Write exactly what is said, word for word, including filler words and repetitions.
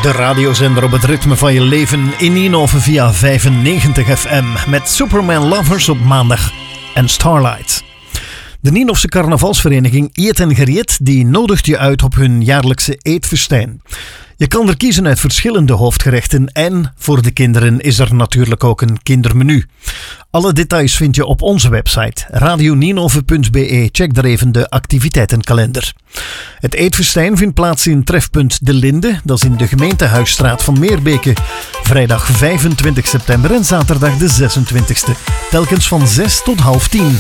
De radiozender op het ritme van je leven in Ninove via vijfennegentig F M met Superman Lovers op maandag en Starlight. De Ninofse carnavalsvereniging Eet en Geriet die nodigt je uit op hun jaarlijkse eetfestijn. Je kan er kiezen uit verschillende hoofdgerechten en voor de kinderen is er natuurlijk ook een kindermenu. Alle details vind je op onze website radio ninove punt b e. Check daar even de activiteitenkalender. Het eetfestijn vindt plaats in Trefpunt De Linde, dat is in de gemeentehuisstraat van Meerbeke. Vrijdag vijfentwintig september en zaterdag de zesentwintigste, telkens van zes tot half tien.